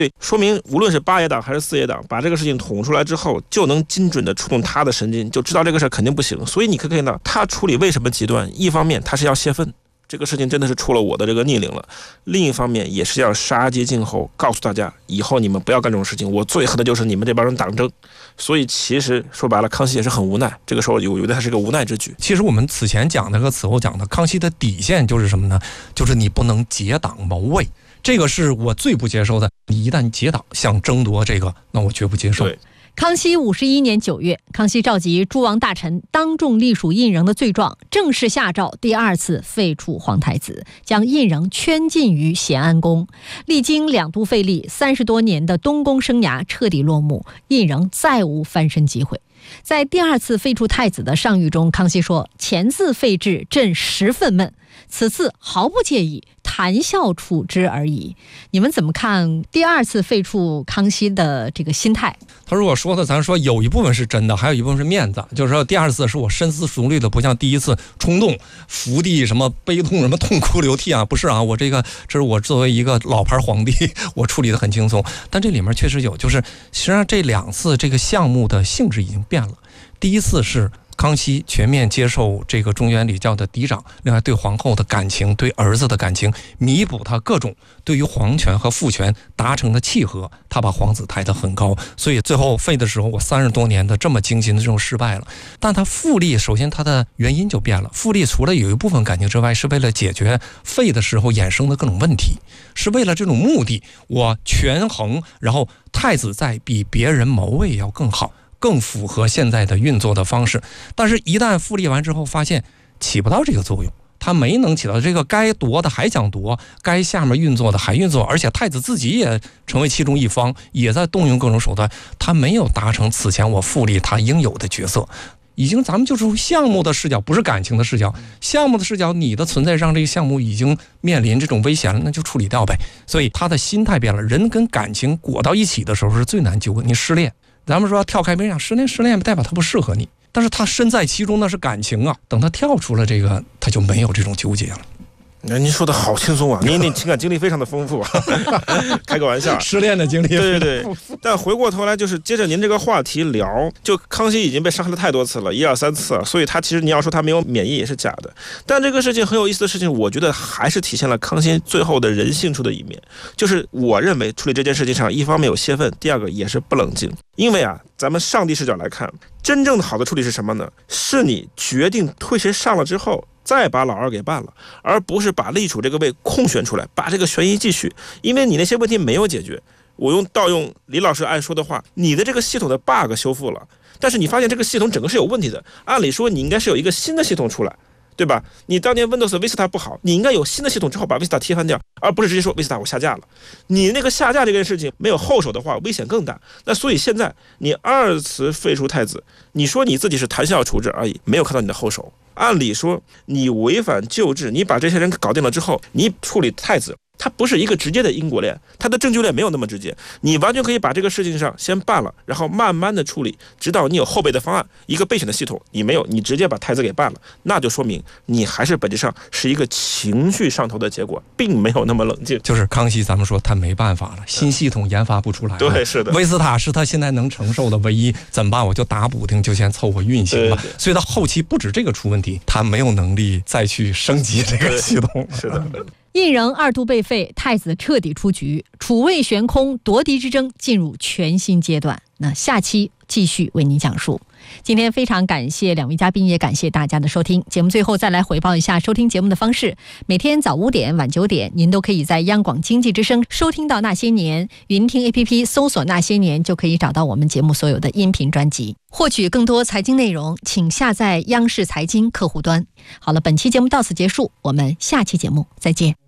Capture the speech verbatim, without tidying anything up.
对，说明无论是八爷党还是四爷党，把这个事情捅出来之后，就能精准的触动他的神经，就知道这个事肯定不行。所以你可以看到，他处理为什么极端，一方面他是要泄愤，这个事情真的是出了我的这个逆鳞了；另一方面也是要杀鸡儆猴，告诉大家以后你们不要干这种事情。我最恨的就是你们这帮人党争。所以其实说白了，康熙也是很无奈，这个时候有有的他是个无奈之举。 其实我们此前讲的和此后讲的，康熙的底线就是什么呢？就是你不能结党谋位。这个是我最不接受的，你一旦结党想争夺这个，那我绝不接受。 康熙五十一年九月，康熙召集诸王大臣当众隶属胤禛的罪状，正式下诏第二次废黜皇太子，将胤禛圈禁于咸安宫。历经两度废立，三十多年的东宫生涯彻底落幕，胤禛再无翻身机会。在第二次废黜太子的上谕中，康熙说：“前次废制，朕十分闷，此次毫不介意，谈笑处之而已。”你们怎么看第二次废黜康熙的这个心态？ 他如果说的，咱说有一部分是真的，还有一部分是面子。就是说，第二次是我深思熟虑的，不像第一次冲动、伏地什么悲痛、什么痛哭流涕啊，不是啊。我这个这是我作为一个老牌皇帝，我处理的很轻松。但这里面确实有，就是实际上这两次这个项目的性质已经变了。第一次是康熙全面接受这个中原礼教的嫡长，另外对皇后的感情、对儿子的感情，弥补他各种对于皇权和父权达成的契合，他把皇子抬得很高。所以最后废的时候，我三十多年的这么精心的这种失败了。但他复立，首先他的原因就变了。复立除了有一部分感情之外，是为了解决废的时候衍生的各种问题，是为了这种目的，我权衡，然后太子在比别人谋位要更好，更符合现在的运作的方式。但是一旦复立完之后，发现起不到这个作用，他没能起到这个，该夺的还想夺，该下面运作的还运作，而且太子自己也成为其中一方，也在动用各种手段，他没有达成此前我复立他应有的角色。已经咱们就是项目的视角，不是感情的视角。项目的视角，你的存在让这个项目已经面临这种危险了，那就处理掉呗。所以他的心态变了，人跟感情裹到一起的时候是最难纠葛。你失恋，咱们说跳开冰上失恋，失恋代表他不适合你，但是他身在其中那是感情啊。等他跳出了这个，他就没有这种纠结了。 那您说的好轻松啊，您那情感经历非常的丰富啊，开个玩笑， 失恋的经历， 对对对。但回过头来，就是接着您这个话题聊，就康熙已经被伤害了太多次了，一二三次啊，所以他其实你要说他没有免疫也是假的。但这个事情很有意思的事情，我觉得还是体现了康熙最后的人性处的一面，就是我认为处理这件事情上，一方面有泄愤，第二个也是不冷静。因为啊，咱们上帝视角来看，真正的好的处理是什么呢？是你决定推谁上了之后，再把老二给办了，而不是把立储这个位空选出来，把这个悬疑继续。因为你那些问题没有解决，我用盗用李老师爱说的话，你的这个系统的 bug 修复了，但是你发现这个系统整个是有问题的，按理说你应该是有一个新的系统出来，对吧？你当年 Windows Vista 不好，你应该有新的系统之后把 Vista 替换掉，而不是直接说 Vista 我下架了。你那个下架这件事情没有后手的话，危险更大。那所以现在你二次废除太子，你说你自己是谈笑处置而已，没有看到你的后手。按理说你违反旧制，你把这些人搞定了之后，你处理太子，它不是一个直接的因果链，它的证据链没有那么直接，你完全可以把这个事情上先办了，然后慢慢的处理，直到你有后备的方案，一个备选的系统你没有，你直接把太子给办了，那就说明你还是本质上是一个情绪上头的结果，并没有那么冷静。 就是康熙咱们说他没办法了，新系统研发不出来了， 对，是的， 威斯塔是他现在能承受的唯一，怎么办？我就打补丁，就先凑合运行吧。所以他后期不止这个出问题，他没有能力再去升级这个系统。 是的。 胤禛二度被废，太子彻底出局，储位悬空，夺嫡之争进入全新阶段。那下期继续为您讲述。今天非常感谢两位嘉宾，也感谢大家的收听。节目最后再来回报一下收听节目的方式：每天早五点、晚九点，您都可以在央广经济之声收听到《那些年》，云听 A P P 搜索《那些年》就可以找到我们节目所有的音频专辑。获取更多财经内容，请下载央视财经客户端。好了，本期节目到此结束，我们下期节目再见。